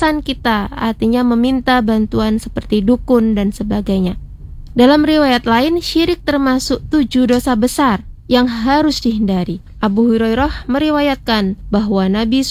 alasan kita, artinya meminta bantuan seperti dukun dan sebagainya. Dalam riwayat lain, syirik termasuk 7 dosa besar yang harus dihindari. Abu Hurairah meriwayatkan bahwa Nabi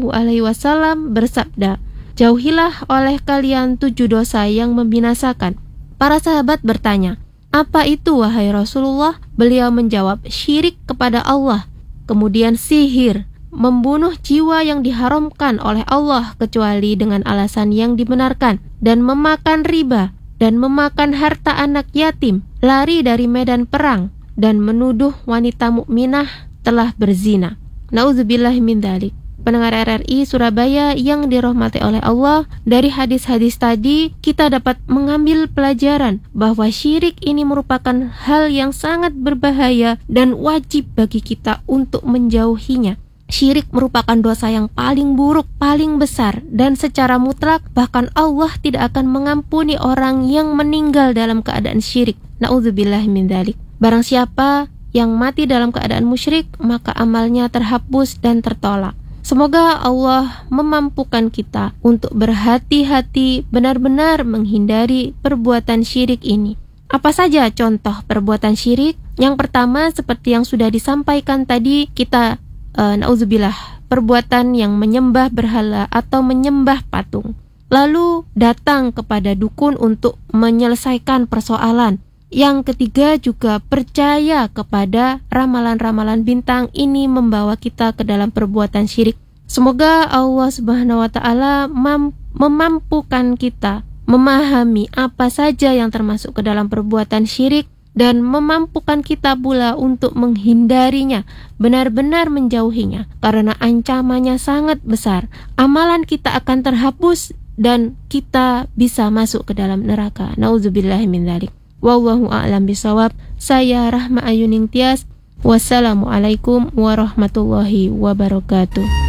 SAW bersabda, "Jauhilah oleh kalian 7 dosa yang membinasakan." Para sahabat bertanya, "Apa itu wahai Rasulullah?" Beliau menjawab, "Syirik kepada Allah, kemudian sihir, membunuh jiwa yang diharamkan oleh Allah kecuali dengan alasan yang dibenarkan, dan memakan riba, dan memakan harta anak yatim, lari dari medan perang, dan menuduh wanita mukminah telah berzina." Nauzubillahi min dzalik. Pendengar RRI Surabaya yang dirahmati oleh Allah, dari hadis-hadis tadi kita dapat mengambil pelajaran bahwa syirik ini merupakan hal yang sangat berbahaya dan wajib bagi kita untuk menjauhinya. Syirik merupakan dosa yang paling buruk, paling besar, dan secara mutlak bahkan Allah tidak akan mengampuni orang yang meninggal dalam keadaan syirik. Nauzubillahi min dzalik. Barang siapa yang mati dalam keadaan musyrik, maka amalnya terhapus dan tertolak. Semoga Allah memampukan kita untuk berhati-hati benar-benar menghindari perbuatan syirik ini. Apa saja contoh perbuatan syirik? Yang pertama, seperti yang sudah disampaikan tadi, kita nauzubillah, perbuatan yang menyembah berhala atau menyembah patung. Lalu datang kepada dukun untuk menyelesaikan persoalan. Yang ketiga juga percaya kepada ramalan-ramalan bintang. Ini membawa kita ke dalam perbuatan syirik. Semoga Allah Subhanahu wa taala memampukan kita memahami apa saja yang termasuk ke dalam perbuatan syirik dan memampukan kita pula untuk menghindarinya, benar-benar menjauhinya, karena ancamannya sangat besar. Amalan kita akan terhapus dan kita bisa masuk ke dalam neraka. Nauzubillahi min dzalik. Wallahu a'lam bishawab. Saya Rahma Ayuning Tias. Wassalamualaikum warahmatullahi wabarakatuh.